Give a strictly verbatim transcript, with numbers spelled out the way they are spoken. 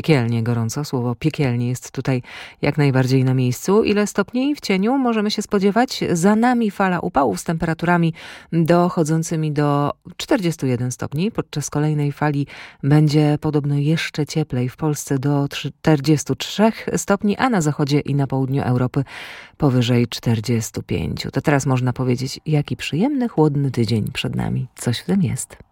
Piekielnie gorąco, słowo piekielnie jest tutaj jak najbardziej na miejscu. Ile stopni w cieniu możemy się spodziewać? Za nami fala upałów z temperaturami dochodzącymi do czterdziestu jeden stopni. Podczas kolejnej fali będzie podobno jeszcze cieplej, w Polsce do czterdziestu trzech stopni, a na zachodzie i na południu Europy powyżej czterdziestu pięciu. To teraz można powiedzieć, jaki przyjemny, chłodny tydzień przed nami. Coś w tym jest.